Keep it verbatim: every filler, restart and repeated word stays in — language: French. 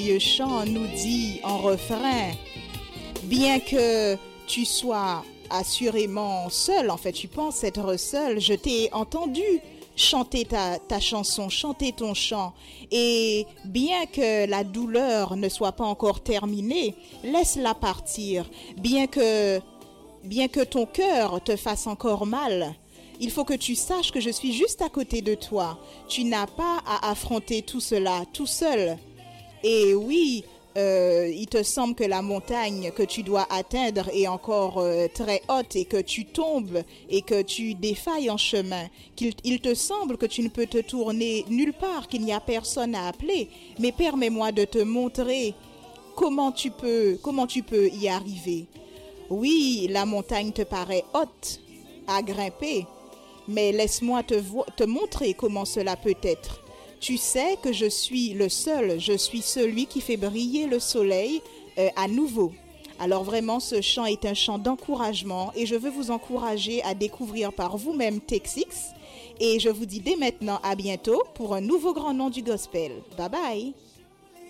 Le chant nous dit en refrain, bien que tu sois assurément seul, en fait tu penses être seul, je t'ai entendu chanter ta, ta chanson, chanter ton chant, et bien que la douleur ne soit pas encore terminée, laisse-la partir, bien que, bien que ton cœur te fasse encore mal. Il faut que tu saches que je suis juste à côté de toi. Tu n'as pas à affronter tout cela tout seul. Et oui, euh, il te semble que la montagne que tu dois atteindre est encore euh, très haute et que tu tombes et que tu défailles en chemin. Qu'il il te semble que tu ne peux te tourner nulle part, qu'il n'y a personne à appeler. Mais permets-moi de te montrer comment tu peux, comment tu peux y arriver. Oui, la montagne te paraît haute à grimper, mais laisse-moi te, vo- te montrer comment cela peut être. Tu sais que je suis le seul, je suis celui qui fait briller le soleil euh, à nouveau. Alors vraiment, ce chant est un chant d'encouragement et je veux vous encourager à découvrir par vous-même Texix. Et je vous dis dès maintenant à bientôt pour un nouveau grand nom du gospel. Bye bye!